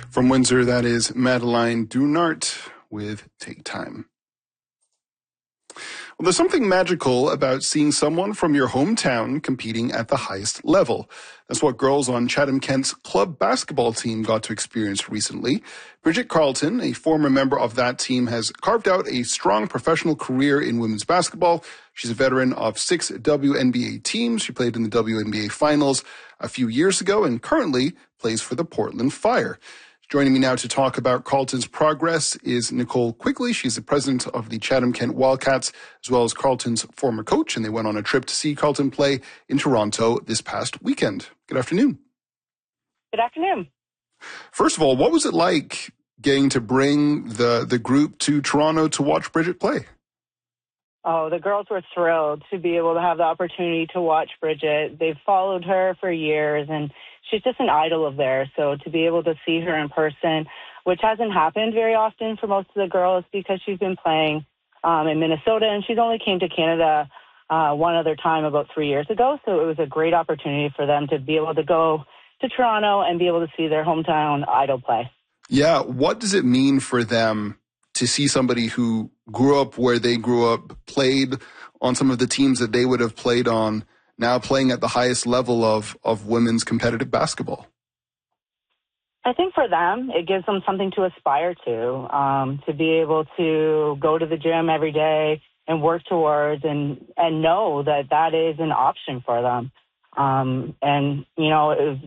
From Windsor, that is Madeline Dunart with Take Time. Well, there's something magical about seeing someone from your hometown competing at the highest level. That's what girls on Chatham-Kent's club basketball team got to experience recently. Bridget Carleton, a former member of that team, has carved out a strong professional career in women's basketball. She's a veteran of 6 WNBA teams. She played in the WNBA finals a few years ago and currently plays for the Portland Fire. Joining me now to talk about Carleton's progress is Nicole Quigley. She's the president of the Chatham-Kent Wildcats, as well as Carleton's former coach, and they went on a trip to see Carleton play in Toronto this past weekend. Good afternoon. Good afternoon. First of all, what was it like getting to bring the group to Toronto to watch Bridget play? Oh, the girls were thrilled to be able to have the opportunity to watch Bridget. They've followed her for years, and she's just an idol of theirs. So to be able to see her in person, which hasn't happened very often for most of the girls because she's been playing in Minnesota, and she's only came to Canada one other time about 3 years ago. So it was a great opportunity for them to be able to go to Toronto and be able to see their hometown idol play. Yeah, what does it mean for them to see somebody who grew up where they grew up, played on some of the teams that they would have played on, now playing at the highest level of women's competitive basketball? I think for them, it gives them something to aspire to be able to go to the gym every day and work towards and know that that is an option for them. And, you know,